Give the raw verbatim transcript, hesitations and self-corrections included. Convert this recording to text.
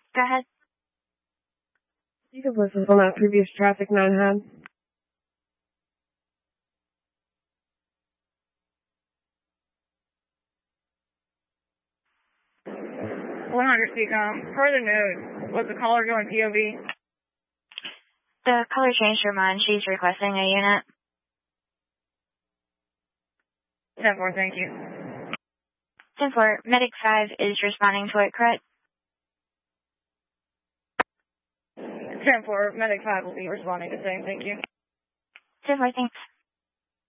Go ahead. You could listen on that previous traffic nine had. one hundred speaker. Further note, was the caller going P O V? The caller changed her mind. She's requesting a unit. ten four, thank you. ten four, Medic five is responding to it, correct? ten four, Medic five will be responding to the same, thank you. ten four, thanks.